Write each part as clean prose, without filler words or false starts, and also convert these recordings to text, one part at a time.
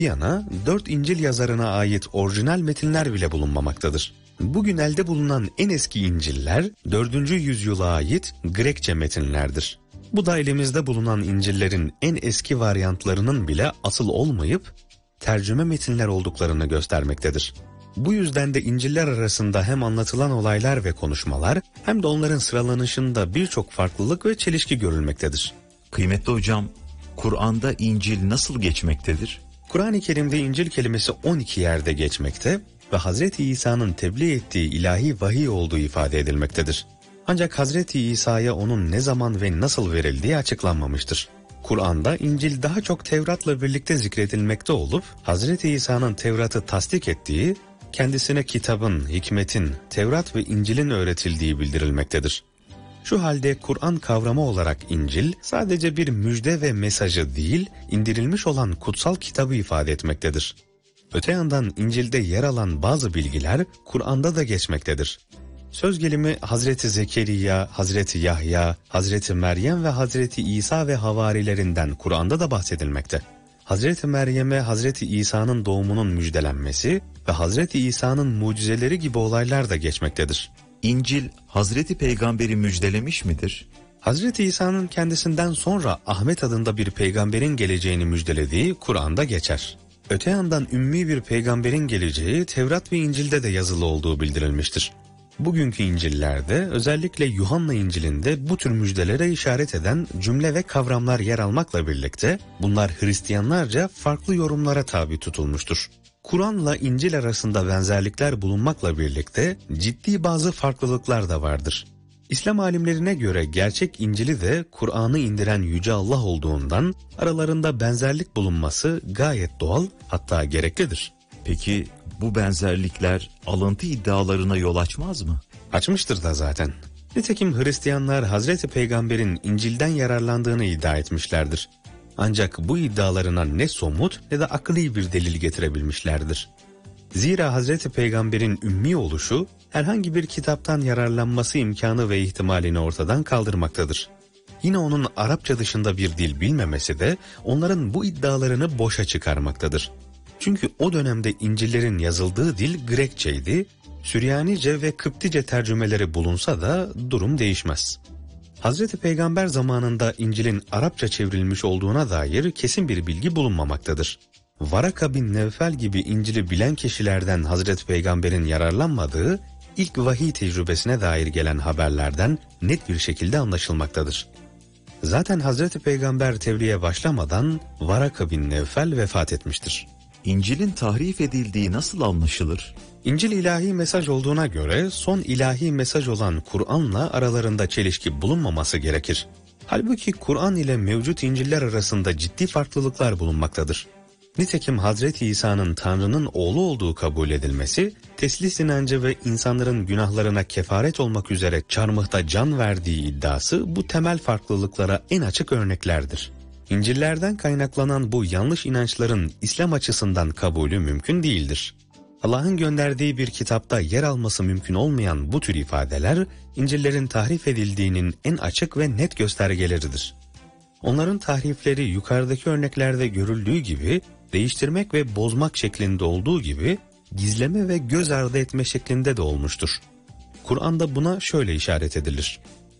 yana 4 İncil yazarına ait orijinal metinler bile bulunmamaktadır. Bugün elde bulunan en eski İncil'ler 4. yüzyıla ait Grekçe metinlerdir. Bu da elimizde bulunan İncil'lerin en eski varyantlarının bile asıl olmayıp tercüme metinler olduklarını göstermektedir. Bu yüzden de İncil'ler arasında hem anlatılan olaylar ve konuşmalar hem de onların sıralanışında birçok farklılık ve çelişki görülmektedir. Kıymetli hocam, Kur'an'da İncil nasıl geçmektedir? Kur'an-ı Kerim'de İncil kelimesi 12 yerde geçmekte ve Hazreti İsa'nın tebliğ ettiği ilahi vahiy olduğu ifade edilmektedir. Ancak Hazreti İsa'ya onun ne zaman ve nasıl verildiği açıklanmamıştır. Kur'an'da İncil daha çok Tevrat'la birlikte zikredilmekte olup, Hazreti İsa'nın Tevrat'ı tasdik ettiği, kendisine kitabın, hikmetin, Tevrat ve İncil'in öğretildiği bildirilmektedir. Şu halde Kur'an kavramı olarak İncil sadece bir müjde ve mesajı değil, indirilmiş olan kutsal kitabı ifade etmektedir. Öte yandan İncil'de yer alan bazı bilgiler Kur'an'da da geçmektedir. Söz gelimi Hazreti Zekeriya, Hazreti Yahya, Hazreti Meryem ve Hazreti İsa ve havarilerinden Kur'an'da da bahsedilmekte. Hazreti Meryem'e Hazreti İsa'nın doğumunun müjdelenmesi ve Hazreti İsa'nın mucizeleri gibi olaylar da geçmektedir. İncil Hazreti Peygamber'i müjdelemiş midir? Hazreti İsa'nın kendisinden sonra Ahmet adında bir peygamberin geleceğini müjdelediği Kur'an'da geçer. Öte yandan ümmi bir peygamberin geleceği Tevrat ve İncil'de de yazılı olduğu bildirilmiştir. Bugünkü İncil'lerde özellikle Yuhanna İncil'inde bu tür müjdelere işaret eden cümle ve kavramlar yer almakla birlikte bunlar Hristiyanlarca farklı yorumlara tabi tutulmuştur. Kur'an'la İncil arasında benzerlikler bulunmakla birlikte ciddi bazı farklılıklar da vardır. İslam alimlerine göre gerçek İncil'i de Kur'an'ı indiren Yüce Allah olduğundan aralarında benzerlik bulunması gayet doğal, hatta gereklidir. Peki bu benzerlikler alıntı iddialarına yol açmaz mı? Açmıştır da zaten. Nitekim Hristiyanlar Hazreti Peygamber'in İncil'den yararlandığını iddia etmişlerdir. Ancak bu iddialarına ne somut ne de akli bir delil getirebilmişlerdir. Zira Hazreti Peygamber'in ümmi oluşu herhangi bir kitaptan yararlanması imkanı ve ihtimalini ortadan kaldırmaktadır. Yine onun Arapça dışında bir dil bilmemesi de onların bu iddialarını boşa çıkarmaktadır. Çünkü o dönemde İncil'lerin yazıldığı dil Grekçeydi, Süryanice ve Kıptice tercümeleri bulunsa da durum değişmez. Hazreti Peygamber zamanında İncil'in Arapça çevrilmiş olduğuna dair kesin bir bilgi bulunmamaktadır. Varaka bin Nevfel gibi İncil'i bilen kişilerden Hazreti Peygamber'in yararlanmadığı ilk vahiy tecrübesine dair gelen haberlerden net bir şekilde anlaşılmaktadır. Zaten Hazreti Peygamber tebliğe başlamadan Varaka bin Nevfel vefat etmiştir. İncil'in tahrif edildiği nasıl anlaşılır? İncil ilahi mesaj olduğuna göre son ilahi mesaj olan Kur'an'la aralarında çelişki bulunmaması gerekir. Halbuki Kur'an ile mevcut İncil'ler arasında ciddi farklılıklar bulunmaktadır. Nitekim Hazreti İsa'nın Tanrı'nın oğlu olduğu kabul edilmesi, teslis inancı ve insanların günahlarına kefaret olmak üzere çarmıhta can verdiği iddiası bu temel farklılıklara en açık örneklerdir. İncil'lerden kaynaklanan bu yanlış inançların İslam açısından kabulü mümkün değildir. Allah'ın gönderdiği bir kitapta yer alması mümkün olmayan bu tür ifadeler, İncil'lerin tahrif edildiğinin en açık ve net göstergeleridir. Onların tahrifleri yukarıdaki örneklerde görüldüğü gibi, değiştirmek ve bozmak şeklinde olduğu gibi, gizleme ve göz ardı etme şeklinde de olmuştur. Kur'an'da buna şöyle işaret edilir.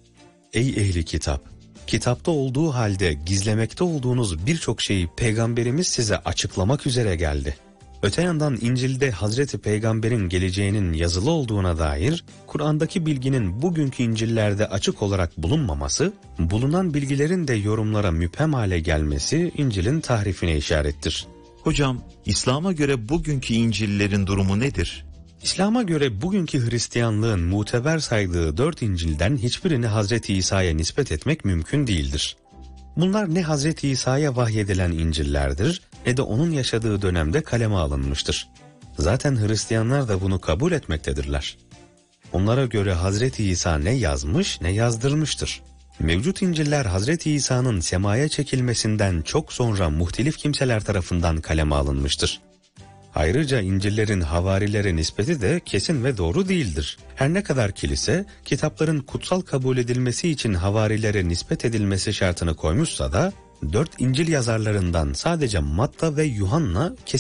Ey ehli kitap! Kitapta olduğu halde gizlemekte olduğunuz birçok şeyi Peygamberimiz size açıklamak üzere geldi. Öte yandan İncil'de Hazreti Peygamber'in geleceğinin yazılı olduğuna dair Kur'an'daki bilginin bugünkü İncil'lerde açık olarak bulunmaması, bulunan bilgilerin de yorumlara müphem hale gelmesi İncil'in tahrifine işarettir. Hocam, İslam'a göre bugünkü İncil'lerin durumu nedir? İslam'a göre bugünkü Hristiyanlığın muteber saydığı 4 İncil'den hiçbirini Hazreti İsa'ya nispet etmek mümkün değildir. Bunlar ne Hazreti İsa'ya vahyedilen İncil'lerdir ne de onun yaşadığı dönemde kaleme alınmıştır. Zaten Hristiyanlar da bunu kabul etmektedirler. Onlara göre Hazreti İsa ne yazmış ne yazdırmıştır. Mevcut İncil'ler Hazreti İsa'nın semaya çekilmesinden çok sonra muhtelif kimseler tarafından kaleme alınmıştır. Ayrıca İncil'lerin havarilere nispeti de kesin ve doğru değildir. Her ne kadar kilise, kitapların kutsal kabul edilmesi için havarilere nispet edilmesi şartını koymuşsa da, 4 İncil yazarlarından sadece Matta ve Yuhanna